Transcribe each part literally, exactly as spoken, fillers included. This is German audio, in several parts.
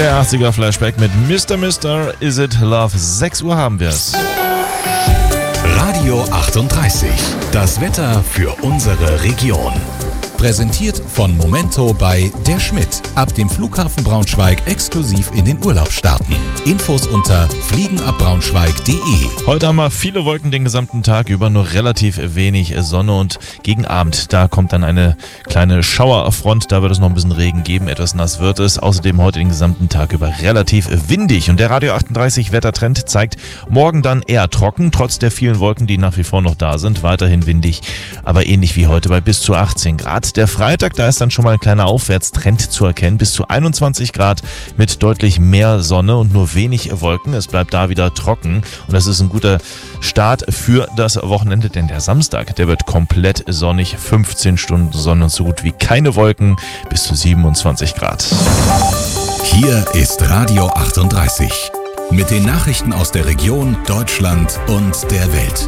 Der achtziger-Flashback mit Mister Mister Is It Love. sechs Uhr haben wir es. Radio achtunddreißig. Das Wetter für unsere Region. Präsentiert von Momento bei Der Schmidt. Ab dem Flughafen Braunschweig exklusiv in den Urlaub starten. Infos unter fliegenabbraunschweig punkt de. Heute haben wir viele Wolken den gesamten Tag über, nur relativ wenig Sonne und gegen Abend, da kommt dann eine kleine Schauerfront, da wird es noch ein bisschen Regen geben, etwas nass wird es. Außerdem heute den gesamten Tag über relativ windig und der Radio achtunddreißig Wettertrend zeigt morgen dann eher trocken, trotz der vielen Wolken, die nach wie vor noch da sind, weiterhin windig, aber ähnlich wie heute bei bis zu achtzehn Grad. Der Freitag, da ist dann schon mal ein kleiner Aufwärtstrend zu erkennen, bis zu einundzwanzig Grad mit deutlich mehr Sonne und nur wenig Wolken. Es bleibt da wieder trocken und das ist ein guter Start für das Wochenende, denn der Samstag, der wird komplett sonnig, fünfzehn Stunden Sonne und so gut wie keine Wolken, bis zu siebenundzwanzig Grad. Hier ist Radio achtunddreißig mit den Nachrichten aus der Region, Deutschland und der Welt.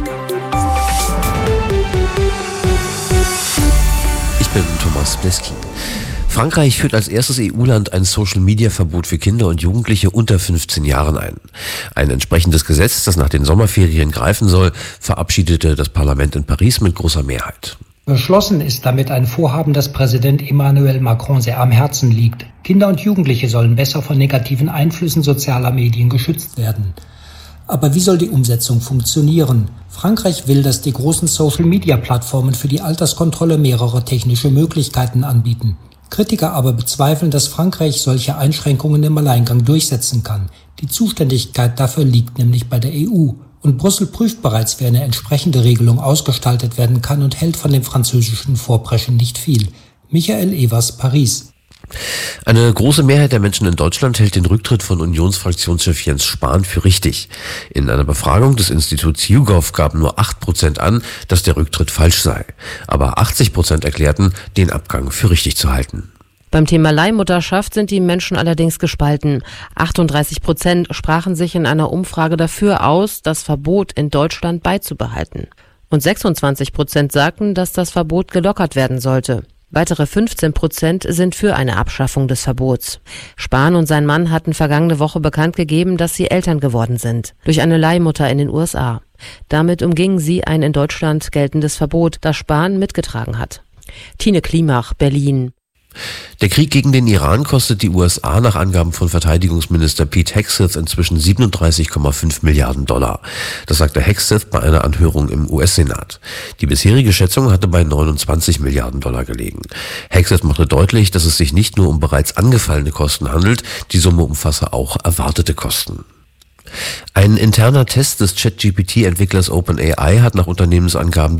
Ich bin Thomas Bleskin. Frankreich führt als erstes E U-Land ein Social-Media-Verbot für Kinder und Jugendliche unter fünfzehn Jahren ein. Ein entsprechendes Gesetz, das nach den Sommerferien greifen soll, verabschiedete das Parlament in Paris mit großer Mehrheit. Beschlossen ist damit ein Vorhaben, das Präsident Emmanuel Macron sehr am Herzen liegt. Kinder und Jugendliche sollen besser von negativen Einflüssen sozialer Medien geschützt werden. Aber wie soll die Umsetzung funktionieren? Frankreich will, dass die großen Social-Media-Plattformen für die Alterskontrolle mehrere technische Möglichkeiten anbieten. Kritiker aber bezweifeln, dass Frankreich solche Einschränkungen im Alleingang durchsetzen kann. Die Zuständigkeit dafür liegt nämlich bei der E U. Und Brüssel prüft bereits, wie eine entsprechende Regelung ausgestaltet werden kann und hält von dem französischen Vorpreschen nicht viel. Michael Evers, Paris. Eine große Mehrheit der Menschen in Deutschland hält den Rücktritt von Unionsfraktionschef Jens Spahn für richtig. In einer Befragung des Instituts YouGov gaben nur acht Prozent an, dass der Rücktritt falsch sei. Aber achtzig Prozent erklärten, den Abgang für richtig zu halten. Beim Thema Leihmutterschaft sind die Menschen allerdings gespalten. achtunddreißig Prozent sprachen sich in einer Umfrage dafür aus, das Verbot in Deutschland beizubehalten. Und sechsundzwanzig Prozent sagten, dass das Verbot gelockert werden sollte. Weitere fünfzehn Prozent sind für eine Abschaffung des Verbots. Spahn und sein Mann hatten vergangene Woche bekannt gegeben, dass sie Eltern geworden sind. Durch eine Leihmutter in den U S A. Damit umgingen sie ein in Deutschland geltendes Verbot, das Spahn mitgetragen hat. Tine Klimach, Berlin. Der Krieg gegen den Iran kostet die U S A nach Angaben von Verteidigungsminister Pete Hegseth inzwischen siebenunddreißig Komma fünf Milliarden Dollar. Das sagte Hegseth bei einer Anhörung im U S-Senat. Die bisherige Schätzung hatte bei neunundzwanzig Milliarden Dollar gelegen. Hegseth machte deutlich, dass es sich nicht nur um bereits angefallene Kosten handelt, die Summe umfasse auch erwartete Kosten. Ein interner Test des ChatGPT-Entwicklers OpenAI hat nach Unternehmensangaben